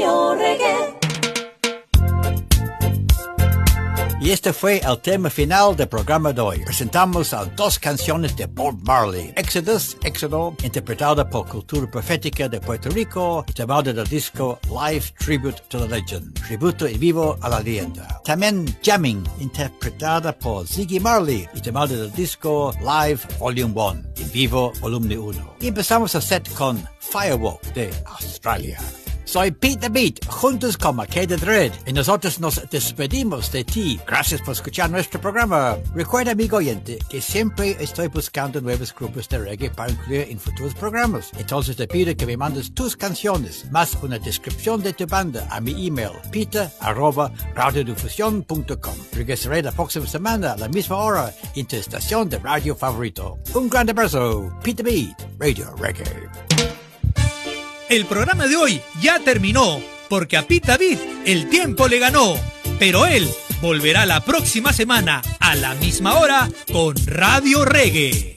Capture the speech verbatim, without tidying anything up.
Radio Reggae. Y este fue el tema final del programa de hoy. Presentamos las dos canciones de Bob Marley. Exodus, Éxodo, interpretada por Cultura Profética de Puerto Rico, y tomado del disco Live Tribute to the Legend, tributo en vivo a la leyenda. También Jamming, interpretada por Ziggy Marley, y tomado del disco Live Volume uno, en vivo Volumen uno. Y empezamos el set con Firewalk de Australia. Soy Pete the Beat, juntos con McKay the Dread, y nosotros nos despedimos de ti. Gracias por escuchar nuestro programa. Recuerda, amigo oyente, que siempre estoy buscando nuevos grupos de reggae para incluir en futuros programas. Entonces te pido que me mandes tus canciones, más una descripción de tu banda a mi email, peter arroba radiodifusión punto com. Regresaré la próxima semana a la misma hora en tu estación de radio favorito. Un gran abrazo. Pete the Beat, Radio Reggae. El programa de hoy ya terminó, porque a Pete Beat el tiempo le ganó. Pero él volverá la próxima semana a la misma hora con Radio Reggae.